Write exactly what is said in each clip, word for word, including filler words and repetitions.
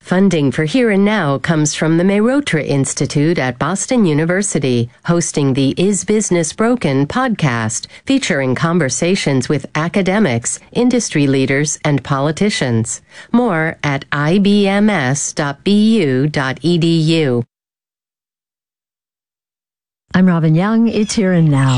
Funding for Here and Now comes from the Mehrotra Institute at Boston University, hosting the Is Business Broken podcast, featuring conversations with academics, industry leaders, and politicians. More at I B M S dot B U dot E D U. I'm Robin Young. It's Here and Now.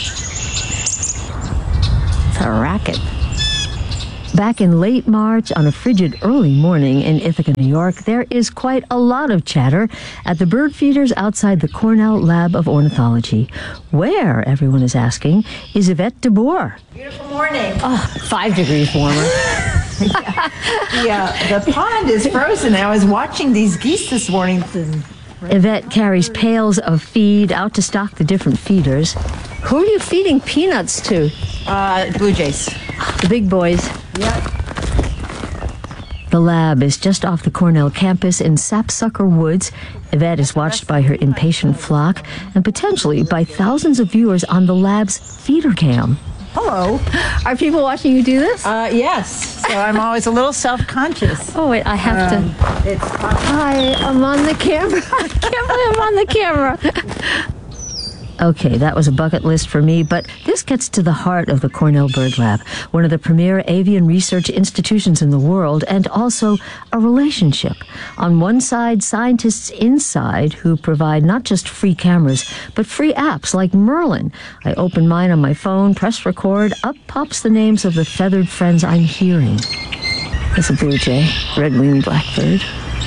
It's a racket. Back in late March, on a frigid early morning in Ithaca, New York, there is quite a lot of chatter at the bird feeders outside the Cornell Lab of Ornithology. Where, everyone is asking, is Yvette DeBoer? Beautiful morning. Oh, five degrees warmer. yeah, yeah, the pond is frozen. I was watching these geese this morning. Yvette carries pails of feed out to stock the different feeders. Who are you feeding peanuts to? Uh, blue jays. The big boys. Yep. The lab is just off the Cornell campus in Sapsucker Woods. Yvette is watched by her impatient flock and potentially by thousands of viewers on the lab's feeder cam. Hello. Are people watching you do this? Uh, yes. So I'm always a little self-conscious. Oh, wait, I have um, to. It's Hi, I'm on the camera. I can't believe I'm on the camera. Okay, that was a bucket list for me, but this gets to the heart of the Cornell Bird Lab, one of the premier avian research institutions in the world, and also a relationship. On one side, scientists inside who provide not just free cameras, but free apps like Merlin. I open mine on my phone, press record, up pops the names of the feathered friends I'm hearing. There's a blue jay, red-winged blackbird,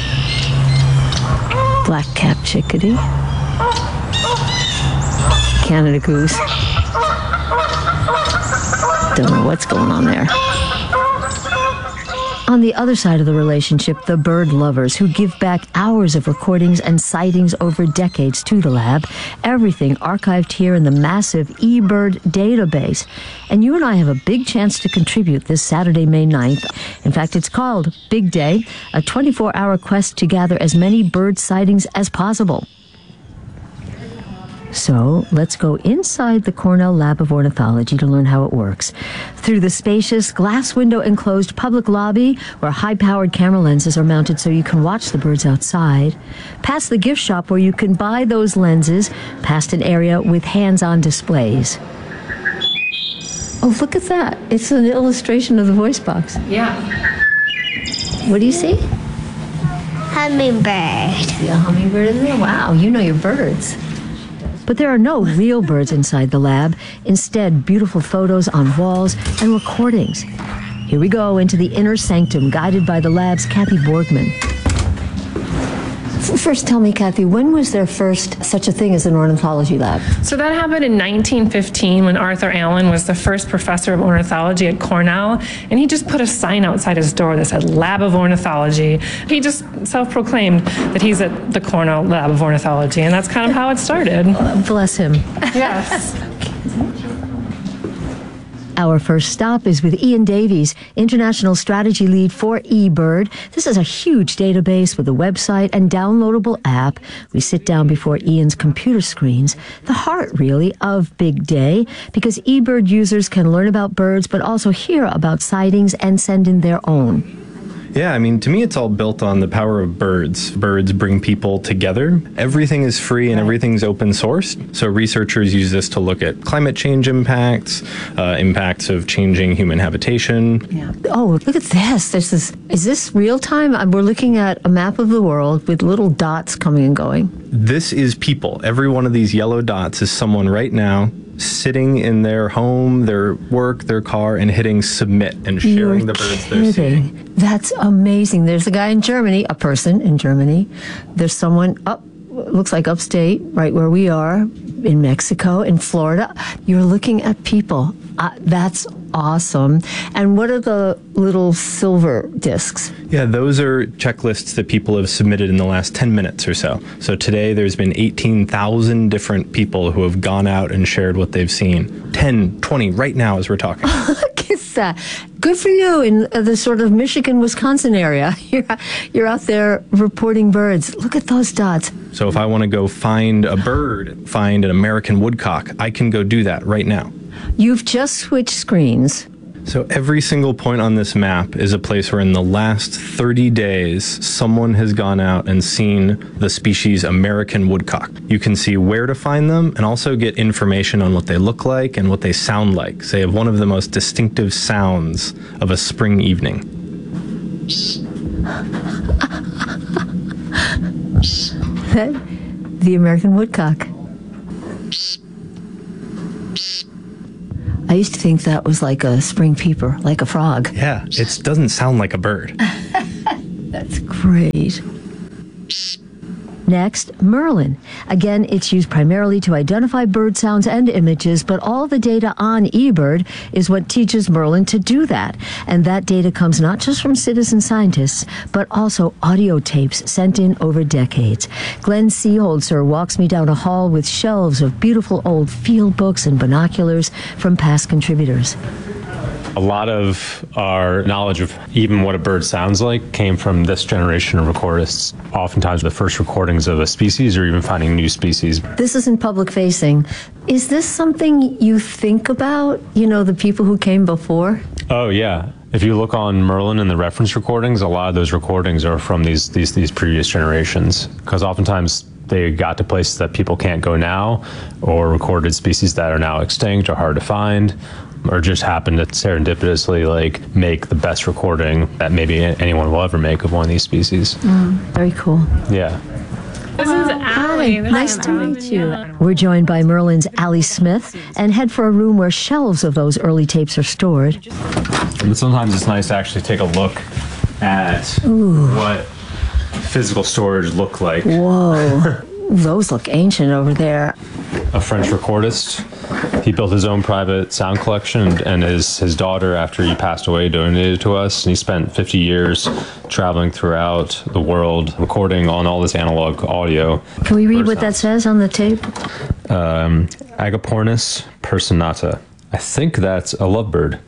black-capped chickadee, Canada goose. Don't know what's going on there. On the other side of the relationship, the bird lovers who give back hours of recordings and sightings over decades to the lab, everything archived here in the massive eBird database. And you and I have a big chance to contribute this Saturday, May ninth. In fact, it's called Big Day, a twenty-four hour quest to gather as many bird sightings as possible. So let's go inside the Cornell Lab of Ornithology to learn how it works. Through the spacious, glass window enclosed public lobby where high-powered camera lenses are mounted so you can watch the birds outside. Past the gift shop where you can buy those lenses. Past an area with hands-on displays. Oh, look at that. It's an illustration of the voice box. Yeah. What do you see? Hummingbird. See a hummingbird in there? Wow, you know your birds. But there are no real birds inside the lab. Instead, beautiful photos on walls and recordings. Here we go into the inner sanctum, guided by the lab's Kathy Borgman. First, tell me, Kathy, when was there first such a thing as an ornithology lab? So that happened in nineteen fifteen when Arthur Allen was the first professor of ornithology at Cornell, and he just put a sign outside his door that said Lab of Ornithology. He just self-proclaimed that he's at the Cornell Lab of Ornithology, and that's kind of how it started. Bless him. Yes. Our first stop is with Ian Davies, International Strategy Lead for eBird. This is a huge database with a website and downloadable app. We sit down before Ian's computer screens, the heart, really, of Big Day, because eBird users can learn about birds, but also hear about sightings and send in their own. Yeah, I mean, to me, it's all built on the power of birds. Birds bring people together. Everything is free and everything's open sourced. So researchers use this to look at climate change impacts, uh, impacts of changing human habitation. Yeah. Oh, look at this. This is, is this real time? We're looking at a map of the world with little dots coming and going. This is people. Every one of these yellow dots is someone right now sitting in their home, their work, their car, and hitting submit and sharing You're the birds kidding. they're seeing. That's amazing. There's a guy in Germany, a person in Germany. There's someone up, looks like upstate, right where we are, in Mexico, in Florida. You're looking at people. Uh, that's awesome. And what are the little silver discs? Yeah, those are checklists that people have submitted in the last ten minutes or so. So today there's been eighteen thousand different people who have gone out and shared what they've seen. ten, twenty right now as we're talking. Look at that. Good for you in the sort of Michigan, Wisconsin area. You're, you're out there reporting birds. Look at those dots. So if I want to go find a bird, find an American woodcock, I can go do that right now. You've just switched screens. So every single point on this map is a place where in the last thirty days, someone has gone out and seen the species American woodcock. You can see where to find them and also get information on what they look like and what they sound like. They have one of the most distinctive sounds of a spring evening. The American woodcock. I used to think that was like a spring peeper, like a frog. Yeah, it doesn't sound like a bird. That's great. Next, Merlin. Again, it's used primarily to identify bird sounds and images, but all the data on eBird is what teaches Merlin to do that. And that data comes not just from citizen scientists, but also audio tapes sent in over decades. Glenn Seeholzer walks me down a hall with shelves of beautiful old field books and binoculars from past contributors. A lot of our knowledge of even what a bird sounds like came from this generation of recordists. Oftentimes the first recordings of a species or even finding new species. This isn't public facing. Is this something you think about, you know, the people who came before? Oh, yeah. If you look on Merlin and the reference recordings, a lot of those recordings are from these these, these previous generations. Because oftentimes they got to places that people can't go now, or recorded species that are now extinct or hard to find, or just happened to serendipitously like make the best recording that maybe anyone will ever make of one of these species. Mm, very cool. Yeah. This is Allie. Hi, nice to meet you. We're joined by Merlin's Allie Smith and head for a room where shelves of those early tapes are stored. But sometimes it's nice to actually take a look at Ooh. what physical storage looked like. Whoa. Those look ancient over there. A French recordist. He built his own private sound collection, and, and his, his daughter, after he passed away, donated it to us. And he spent fifty years traveling throughout the world, recording on all this analog audio. Can we read what that says on the tape? Um, Agapornis personata. I think that's a lovebird.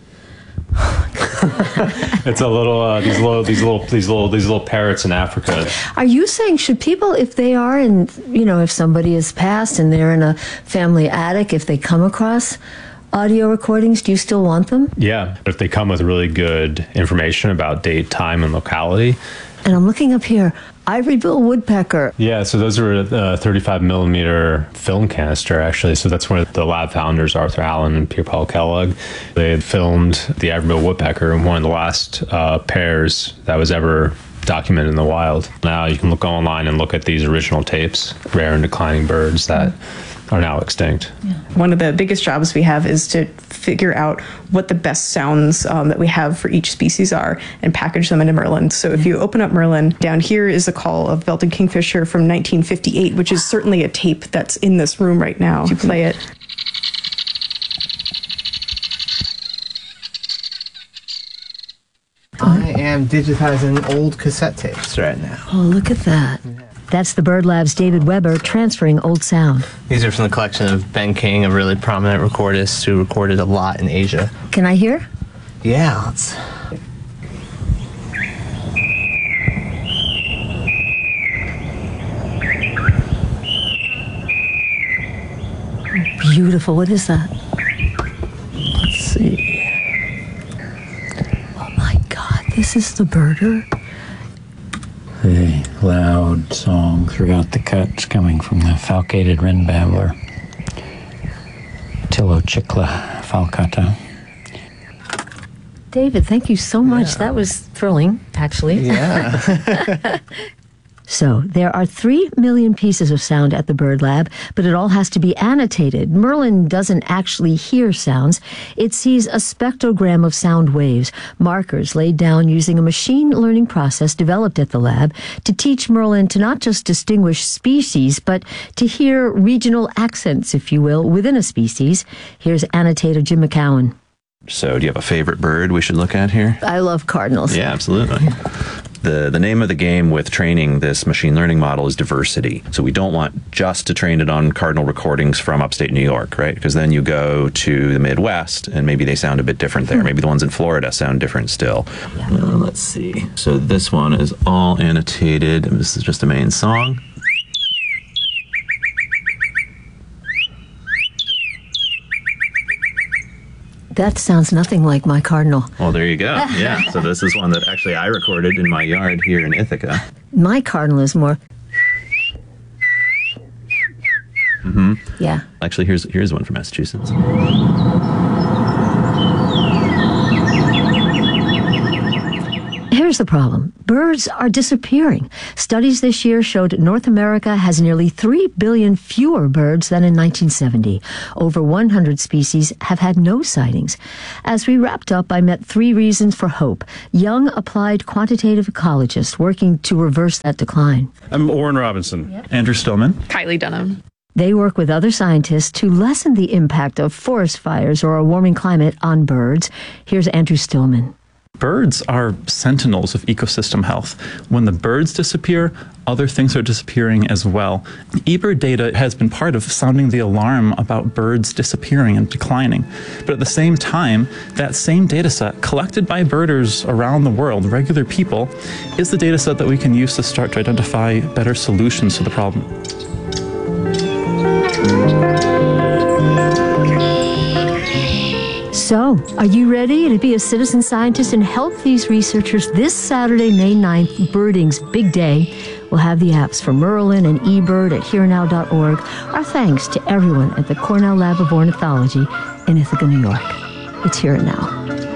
It's a little uh, these little these little these little these little parrots in Africa. Are you saying should people, if they are in, you know, if somebody has passed and they're in a family attic, if they come across audio recordings, do you still want them? Yeah, if they come with really good information about date, time, and locality. And I'm looking up here, Ivorybill woodpecker. Yeah, so those are a thirty-five millimeter film canister, actually. So that's where the lab founders, Arthur Allen and Pierre Paul Kellogg, they had filmed the Ivorybill woodpecker, one of the last uh, pairs that was ever documented in the wild. Now you can look online and look at these original tapes, rare and declining birds that are now extinct. Yeah. One of the biggest jobs we have is to figure out what the best sounds um, that we have for each species are and package them into Merlin. So if you open up Merlin, down here is a call of belted kingfisher from nineteen fifty-eight, which is certainly a tape that's in this room right now. If you play it. I am digitizing old cassette tapes right now. Oh, look at that. That's the Bird Lab's David Weber transferring old sound. These are from the collection of Ben King, a really prominent recordist who recorded a lot in Asia. Can I hear? Yeah, let's... Beautiful. What is that? Let's see. Oh my God, this is the birder? The loud song throughout the cuts coming from the falcated wren babbler, Talochicla falcata. David, thank you so much. Yeah. That was thrilling, actually. Yeah. So, there are three million pieces of sound at the Bird Lab, but it all has to be annotated. Merlin doesn't actually hear sounds. It sees a spectrogram of sound waves, markers laid down using a machine learning process developed at the lab to teach Merlin to not just distinguish species, but to hear regional accents, if you will, within a species. Here's annotator Jim McCowan. So, do you have a favorite bird we should look at here? I love cardinals. Yeah, absolutely. The, the name of the game with training this machine learning model is diversity. So we don't want just to train it on cardinal recordings from upstate New York, right? Because then you go to the Midwest and maybe they sound a bit different there. Maybe the ones in Florida sound different still. Uh, let's see. So this one is all annotated. This is just a main song. That sounds nothing like my cardinal. Well, there you go. Yeah. So this is one that actually I recorded in my yard here in Ithaca. My cardinal is more... Mm-hmm. Yeah. Actually, here's here's one from Massachusetts. Here's the problem. Birds are disappearing. Studies this year showed North America has nearly three billion fewer birds than in nineteen seventy. Over one hundred species have had no sightings. As we wrapped up, I met three reasons for hope. Young applied quantitative ecologists working to reverse that decline. I'm Orrin Robinson. Yep. Andrew Stillman. Kylie Dunham. They work with other scientists to lessen the impact of forest fires or a warming climate on birds. Here's Andrew Stillman. Birds are sentinels of ecosystem health. When the birds disappear, other things are disappearing as well. eBird data has been part of sounding the alarm about birds disappearing and declining. But at the same time, that same data set collected by birders around the world, regular people, is the data set that we can use to start to identify better solutions to the problem. So, are you ready to be a citizen scientist and help these researchers? This Saturday, May ninth, Birding's big day. We'll have the apps for Merlin and eBird at here now dot org. Our thanks to everyone at the Cornell Lab of Ornithology in Ithaca, New York. It's Here and Now.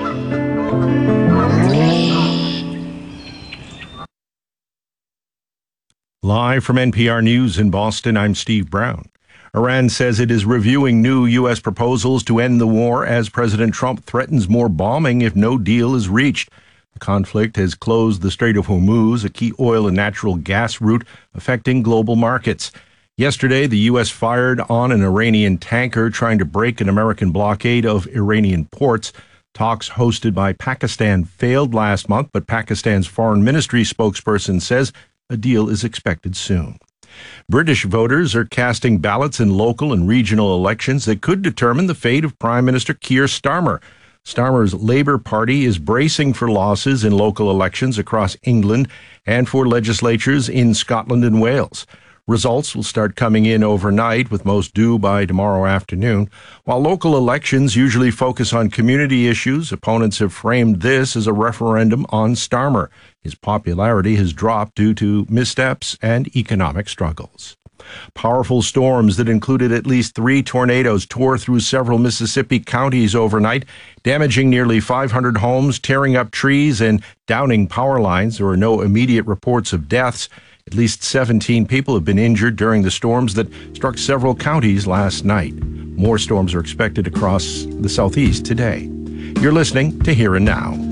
Live from N P R News in Boston, I'm Steve Brown. Iran says it is reviewing new U S proposals to end the war as President Trump threatens more bombing if no deal is reached. The conflict has closed the Strait of Hormuz, a key oil and natural gas route affecting global markets. Yesterday, the U S fired on an Iranian tanker trying to break an American blockade of Iranian ports. Talks hosted by Pakistan failed last month, but Pakistan's foreign ministry spokesperson says a deal is expected soon. British voters are casting ballots in local and regional elections that could determine the fate of Prime Minister Keir Starmer. Starmer's Labour Party is bracing for losses in local elections across England and for legislatures in Scotland and Wales. Results will start coming in overnight, with most due by tomorrow afternoon. While local elections usually focus on community issues, opponents have framed this as a referendum on Starmer. His popularity has dropped due to missteps and economic struggles. Powerful storms that included at least three tornadoes tore through several Mississippi counties overnight, damaging nearly five hundred homes, tearing up trees, and downing power lines. There were no immediate reports of deaths. At least seventeen people have been injured during the storms that struck several counties last night. More storms are expected across the southeast today. You're listening to Here and Now.